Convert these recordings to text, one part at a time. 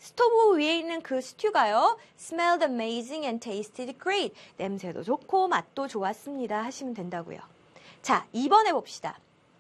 스토브 위에 있는 그 스튜가요. smelled amazing and tasted great. 냄새도 좋고 맛도 좋았습니다. 하시면 된다고요. 자, 2번 해봅시다.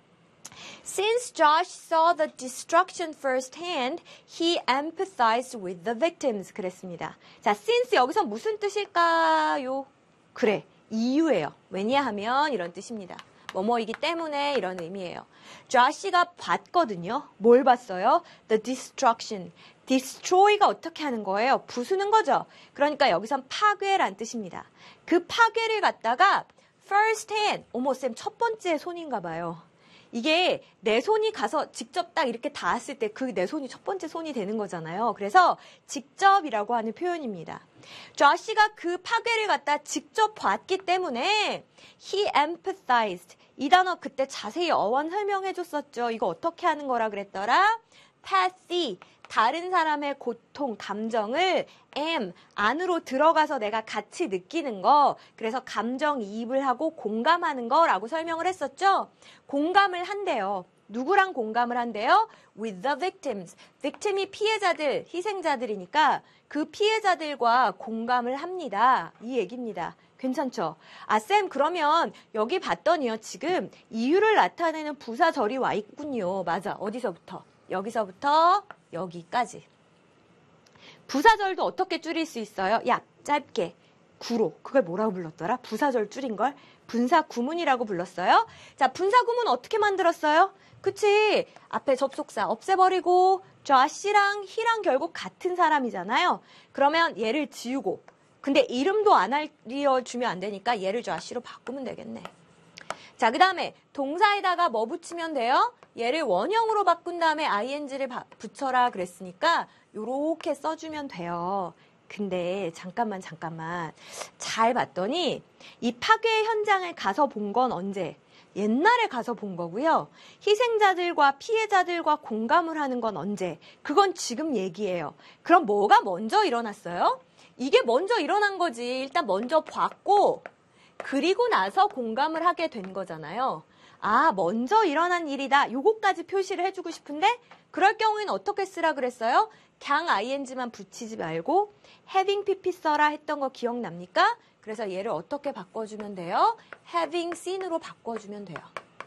Since Josh saw the destruction firsthand, he empathized with the victims. 그랬습니다. 자, since 여기서 무슨 뜻일까요? 그래, 이유예요. 왜냐하면 이런 뜻입니다. 뭐뭐이기 때문에 이런 의미예요. Josh가 봤거든요. 뭘 봤어요? The destruction. destroy가 어떻게 하는 거예요? 부수는 거죠. 그러니까 여기선 파괴란 뜻입니다. 그 파괴를 갖다가 first hand. 어머 쌤, 첫 번째 손인가 봐요. 이게 내 손이 가서 직접 딱 이렇게 닿았을 때 그 내 손이 첫 번째 손이 되는 거잖아요. 그래서 직접이라고 하는 표현입니다. 조시가 그 파괴를 갖다 직접 봤기 때문에 he empathized. 이 단어 그때 자세히 어원 설명해 줬었죠. 이거 어떻게 하는 거라 그랬더라? pathy. 다른 사람의 고통, 감정을 안으로 들어가서 내가 같이 느끼는 거. 그래서 감정이입을 하고 공감하는 거라고 설명을 했었죠. 공감을 한대요. 누구랑 공감을 한대요? With the victims. victim이 피해자들, 희생자들이니까 그 피해자들과 공감을 합니다. 이 얘기입니다. 괜찮죠? 아, 쌤, 그러면 여기 봤더니요. 지금 이유를 나타내는 부사절이 와 있군요. 맞아. 어디서부터? 여기서부터 여기까지. 부사절도 어떻게 줄일 수 있어요? 야, 짧게. 구로. 그걸 뭐라고 불렀더라? 부사절 줄인 걸 분사구문이라고 불렀어요. 자, 분사구문 어떻게 만들었어요? 그치? 앞에 접속사 없애버리고 josh랑 he랑 결국 같은 사람이잖아요. 그러면 얘를 지우고 근데 이름도 안 알려주면 안 되니까 얘를 josh로 바꾸면 되겠네. 자, 그 다음에 동사에다가 뭐 붙이면 돼요? 얘를 원형으로 바꾼 다음에 ing를 붙여라 그랬으니까 요렇게 써주면 돼요. 근데 잠깐만 잘 봤더니 이 파괴 현장을 가서 본 건 언제? 옛날에 가서 본 거고요. 희생자들과 피해자들과 공감을 하는 건 언제? 그건 지금 얘기예요. 그럼 뭐가 먼저 일어났어요? 이게 먼저 일어난 거지. 일단 먼저 봤고 그리고 나서 공감을 하게 된 거잖아요. 아, 먼저 일어난 일이다. 요거까지 표시를 해주고 싶은데 그럴 경우에는 어떻게 쓰라 그랬어요? 그냥 ing만 붙이지 말고 having pp 써라 했던 거 기억납니까? 그래서 얘를 어떻게 바꿔주면 돼요? having seen으로 바꿔주면 돼요.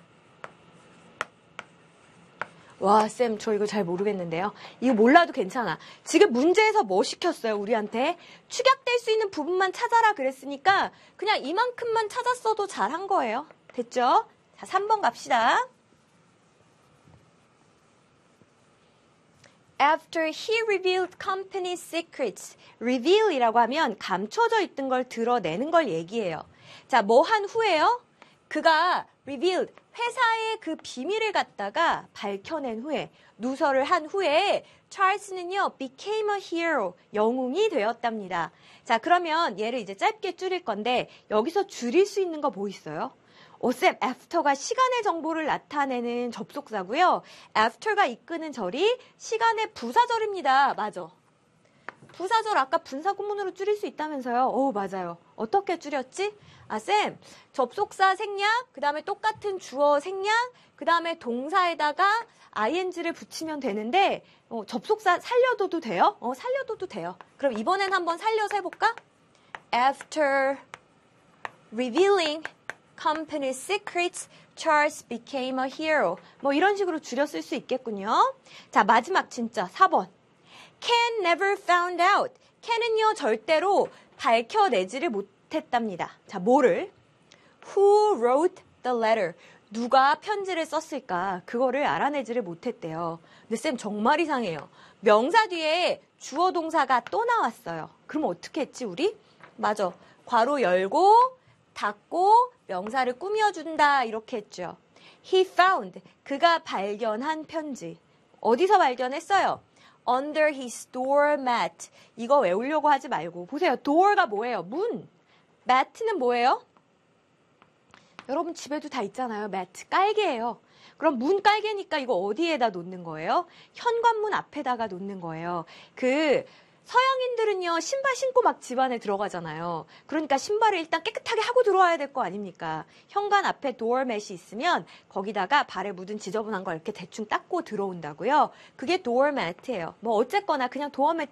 와, 쌤, 저 이거 잘 모르겠는데요. 이거 몰라도 괜찮아. 지금 문제에서 뭐 시켰어요, 우리한테? 축약될 수 있는 부분만 찾아라 그랬으니까 그냥 이만큼만 찾았어도 잘한 거예요. 됐죠? 자, 3번 갑시다. After he revealed company secrets. reveal이라고 하면 감춰져 있던 걸 드러내는 걸 얘기해요. 자, 뭐 한 후에요? 그가 revealed, 회사의 그 비밀을 갖다가 밝혀낸 후에, 누설을 한 후에 찰스는요, became a hero, 영웅이 되었답니다. 자, 그러면 얘를 이제 짧게 줄일 건데 여기서 줄일 수 있는 거 뭐 있어요? 쌤, after가 시간의 정보를 나타내는 접속사고요. after가 이끄는 절이 시간의 부사절입니다. 맞아. 부사절 아까 분사구문으로 줄일 수 있다면서요. 맞아요. 어떻게 줄였지? 아, 쌤, 접속사 생략, 그 다음에 똑같은 주어 생략, 그 다음에 동사에다가 ing를 붙이면 되는데 접속사 살려둬도 돼요? 살려둬도 돼요. 그럼 이번엔 한번 살려서 해볼까? After revealing company secrets, Charles became a hero. 뭐 이런 식으로 줄여 쓸 수 있겠군요. 자, 마지막 진짜 4번. Ken never found out. Ken은요, 절대로 밝혀내지를 못했답니다. 자, 뭐를? Who wrote the letter? 누가 편지를 썼을까? 그거를 알아내지를 못했대요. 근데 쌤 정말 이상해요. 명사 뒤에 주어 동사가 또 나왔어요. 그럼 어떻게 했지, 우리? 맞아. 괄호 열고 닫고 명사를 꾸며준다 이렇게 했죠. He found, 그가 발견한 편지. 어디서 발견했어요? Under his doormat. 이거 외우려고 하지 말고 보세요. door가 뭐예요? 문. mat는 뭐예요? 여러분 집에도 다 있잖아요. mat, 깔개예요. 그럼 문 깔개니까 이거 어디에다 놓는 거예요? 현관문 앞에다가 놓는 거예요. 서양인들은요, 신발 신고 막 집 안에 들어가잖아요. 그러니까 신발을 일단 깨끗하게 하고 들어와야 될 거 아닙니까? 현관 앞에 도어맷이 있으면 거기다가 발에 묻은 지저분한 걸 이렇게 대충 닦고 들어온다고요. 그게 도어매트예요. 뭐 어쨌거나 그냥 도어매트